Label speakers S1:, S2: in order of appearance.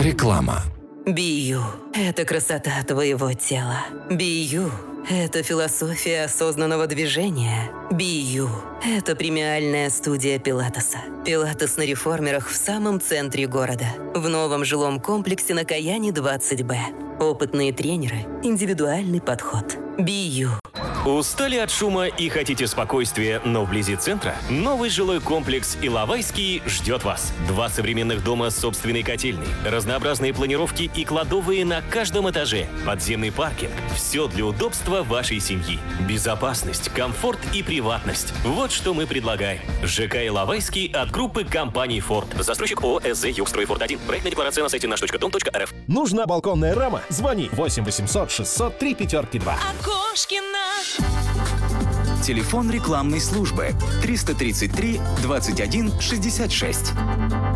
S1: Реклама.
S2: Бию – это красота твоего тела. Бию – это философия осознанного движения. Бию – это премиальная студия пилатеса. Пилатес на реформерах в самом центре города. В новом жилом комплексе на Каяне 20Б. Опытные тренеры, индивидуальный подход. Бию.
S3: Устали от шума и хотите спокойствия, но вблизи центра? Новый жилой комплекс Иловайский ждет вас. 2 современных дома с собственной котельной, разнообразные планировки и кладовые на каждом этаже, подземный паркинг. Все для удобства вашей семьи. Безопасность, комфорт и приватность. Вот что мы предлагаем. ЖК Иловайский от группы компаний Ford. Застройщик ООО СЗ Югстройфорд-1. Проектная декларация на сайте наш.дом.рф.
S4: Нужна балконная рама? Звони 8 800 600 352.
S5: Окошкина.
S6: Телефон рекламной службы 333 21 66.